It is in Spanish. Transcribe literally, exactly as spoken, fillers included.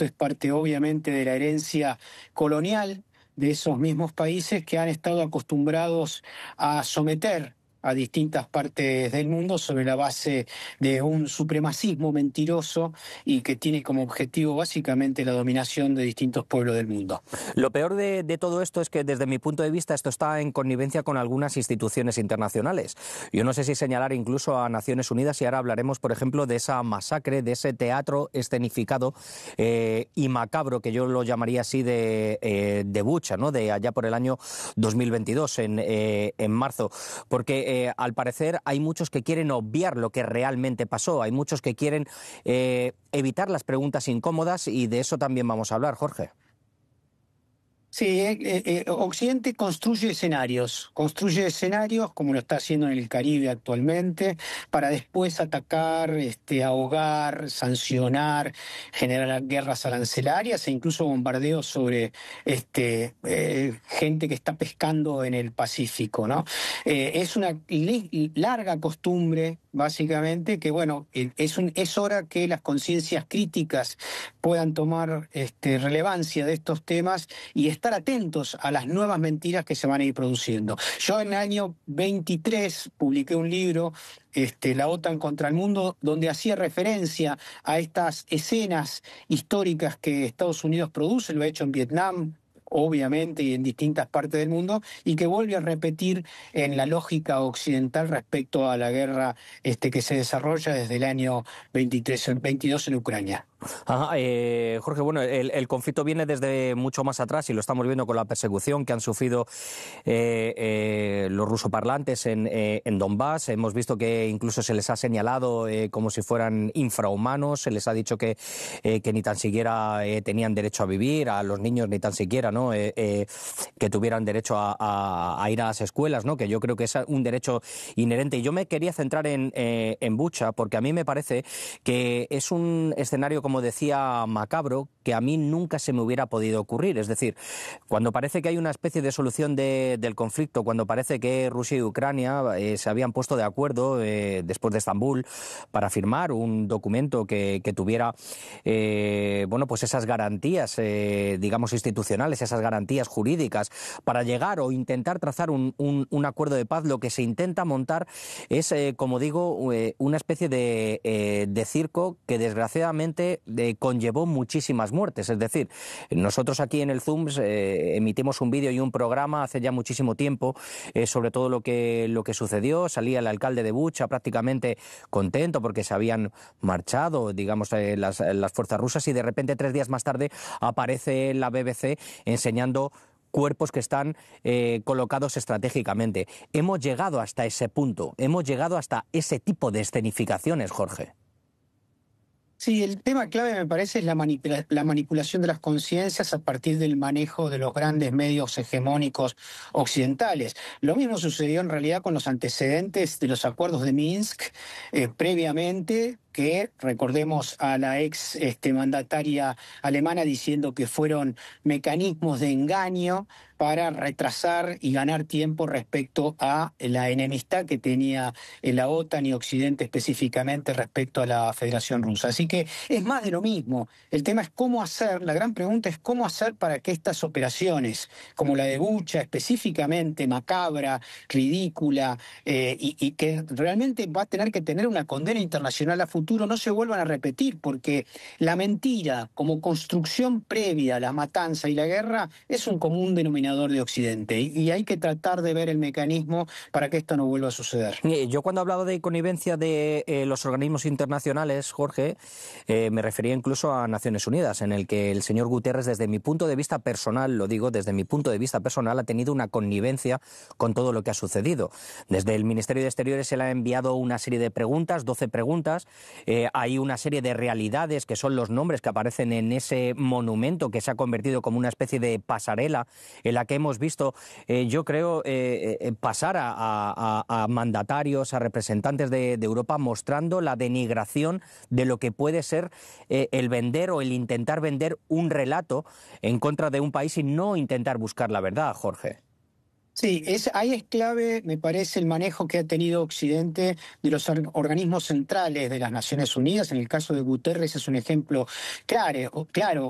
esto es parte obviamente de la herencia colonial de esos mismos países que han estado acostumbrados a someter a distintas partes del mundo sobre la base de un supremacismo mentiroso y que tiene como objetivo básicamente la dominación de distintos pueblos del mundo. Lo peor de, de todo esto es que desde mi punto de vista esto está en connivencia con algunas instituciones internacionales. Yo no sé si señalar incluso a Naciones Unidas, y ahora hablaremos, por ejemplo, de esa masacre, de ese teatro escenificado eh, y macabro, que yo lo llamaría así, de, eh, de Bucha, ¿no? De allá por el año dos mil veintidós, en, eh, en marzo, porque Eh, al parecer hay muchos que quieren obviar lo que realmente pasó, hay muchos que quieren eh, evitar las preguntas incómodas, y de eso también vamos a hablar, Jorge. Sí, eh, eh, Occidente construye escenarios, construye escenarios como lo está haciendo en el Caribe actualmente, para después atacar, este, ahogar, sancionar, generar guerras arancelarias e incluso bombardeos sobre este, eh, gente que está pescando en el Pacífico, ¿no? Eh, es una larga costumbre, básicamente, que bueno, es, un, es hora que las conciencias críticas puedan tomar este, relevancia de estos temas y estar atentos a las nuevas mentiras que se van a ir produciendo. Yo en el año veintitrés publiqué un libro, este, La OTAN contra el mundo, donde hacía referencia a estas escenas históricas que Estados Unidos produce, lo ha hecho en Vietnam, obviamente, y en distintas partes del mundo, y que vuelve a repetir en la lógica occidental respecto a la guerra este, que se desarrolla desde el año veintitrés, veintidós en Ucrania. Ajá, eh, Jorge, bueno, el, el conflicto viene desde mucho más atrás y lo estamos viendo con la persecución que han sufrido eh, eh, los rusoparlantes en, eh, en Donbass. Hemos visto que incluso se les ha señalado eh, como si fueran infrahumanos, se les ha dicho que, eh, que ni tan siquiera eh, tenían derecho a vivir, a los niños ni tan siquiera, ¿no? Eh, eh, que tuvieran derecho a, a, a ir a las escuelas, ¿no? Que yo creo que es un derecho inherente. Y yo me quería centrar en, eh, en Bucha, porque a mí me parece que es un escenario, como como decía, macabro, que a mí nunca se me hubiera podido ocurrir. Es decir, cuando parece que hay una especie de solución de, del conflicto, cuando parece que Rusia y Ucrania eh, se habían puesto de acuerdo eh, después de Estambul para firmar un documento que, que tuviera eh, bueno, pues esas garantías, eh, digamos, institucionales, esas garantías jurídicas para llegar o intentar trazar un, un, un acuerdo de paz, lo que se intenta montar es, eh, como digo, eh, una especie de, eh, de circo que desgraciadamente de, conllevó muchísimas muertes. Es decir, nosotros aquí en el Zoom eh, emitimos un vídeo y un programa hace ya muchísimo tiempo eh, sobre todo lo que, lo que sucedió. Salía el alcalde de Bucha prácticamente contento porque se habían marchado, digamos, eh, las, las fuerzas rusas, y de repente tres días más tarde aparece la B B C enseñando cuerpos que están eh, colocados estratégicamente. Hemos llegado hasta ese punto, hemos llegado hasta ese tipo de escenificaciones, Jorge. Sí, el tema clave me parece es la, manipula la manipulación de las conciencias a partir del manejo de los grandes medios hegemónicos occidentales. Lo mismo sucedió en realidad con los antecedentes de los acuerdos de Minsk eh, previamente, que recordemos a la ex este, mandataria alemana diciendo que fueron mecanismos de engaño para retrasar y ganar tiempo respecto a la enemistad que tenía la OTAN y Occidente específicamente respecto a la Federación Rusa. Así que es más de lo mismo. El tema es cómo hacer, la gran pregunta es cómo hacer para que estas operaciones, como la de Bucha, específicamente macabra, ridícula, eh, y, y que realmente va a tener que tener una condena internacional a futuro, no se vuelvan a repetir, porque la mentira como construcción previa a la matanza y la guerra es un común denominador de Occidente, y, y hay que tratar de ver el mecanismo para que esto no vuelva a suceder. Yo cuando he hablado de connivencia de eh, los organismos internacionales, Jorge, eh, me refería incluso a Naciones Unidas, en el que el señor Guterres, desde mi punto de vista personal, lo digo, desde mi punto de vista personal, ha tenido una connivencia con todo lo que ha sucedido. Desde el Ministerio de Exteriores se le ha enviado una serie de preguntas, doce preguntas, eh, hay una serie de realidades que son los nombres que aparecen en ese monumento que se ha convertido como una especie de pasarela en la que hemos visto, eh, yo creo, eh, eh, pasar a, a, a mandatarios, a representantes de, de Europa mostrando la denigración de lo que puede ser eh, el vender o el intentar vender un relato en contra de un país y no intentar buscar la verdad, Jorge. Sí, es, ahí es clave, me parece, el manejo que ha tenido Occidente de los organismos centrales de las Naciones Unidas. En el caso de Guterres es un ejemplo claro, claro